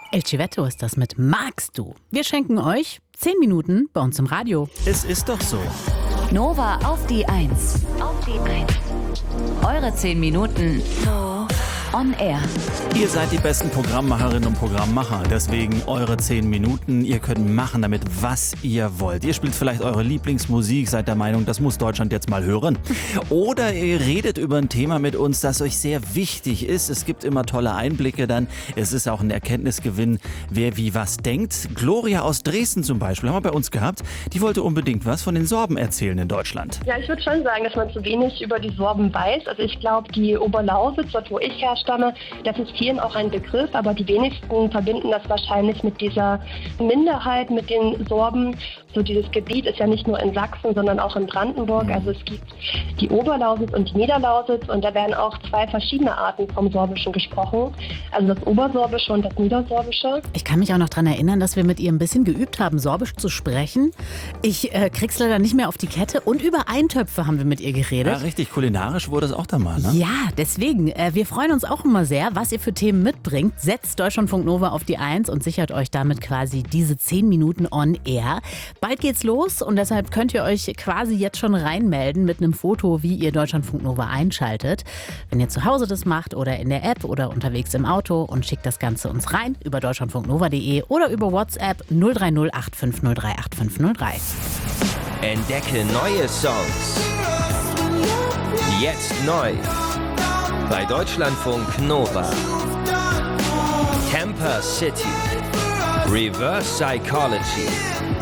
El Civetto ist das mit Magst du? Wir schenken euch 10 Minuten bei uns im Radio. Es ist doch so. Nova auf die 1. Auf die 1. Eure 10 Minuten on air. Ihr seid die besten Programmmacherinnen und Programmmacher. Deswegen eure 10 Minuten. Ihr könnt machen damit, was ihr wollt. Ihr spielt vielleicht eure Lieblingsmusik, seid der Meinung, das muss Deutschland jetzt mal hören. Oder ihr redet über ein Thema mit uns, das euch sehr wichtig ist. Es gibt immer tolle Einblicke dann. Es ist auch ein Erkenntnisgewinn, wer wie was denkt. Gloria aus Dresden zum Beispiel haben wir bei uns gehabt. Die wollte unbedingt was von den Sorben erzählen in Deutschland. Ja, ich würde schon sagen, dass man zu wenig über die Sorben weiß. Also ich glaube, die Oberlausitz, dort wo ich herstamme, das ist vielen auch ein Begriff, aber die wenigsten verbinden das wahrscheinlich mit dieser Minderheit, mit den Sorben. So dieses Gebiet ist ja nicht nur in Sachsen, sondern auch in Brandenburg. Also es gibt die Oberlausitz und die Niederlausitz und da werden auch 2 verschiedene Arten vom Sorbischen gesprochen. Also das Obersorbische und das Niedersorbische. Ich kann mich auch noch daran erinnern, dass wir mit ihr ein bisschen geübt haben, Sorbisch zu sprechen. Ich krieg's leider nicht mehr auf die Kette und über Eintöpfe haben wir mit ihr geredet. Ja, richtig kulinarisch wurde es auch da mal, ne? Ja, deswegen, wir freuen uns auch immer sehr, was ihr für Themen mitbringt. Setzt Deutschlandfunk Nova auf die 1 und sichert euch damit quasi diese 10 Minuten on air. Bald geht's los und deshalb könnt ihr euch quasi jetzt schon reinmelden mit einem Foto, wie ihr Deutschlandfunk Nova einschaltet. Wenn ihr zu Hause das macht oder in der App oder unterwegs im Auto und schickt das Ganze uns rein über deutschlandfunknova.de oder über WhatsApp 030 8503 8503. Entdecke neue Songs. Jetzt neu. Bei Deutschlandfunk Nova. Camper City. Reverse Psychology.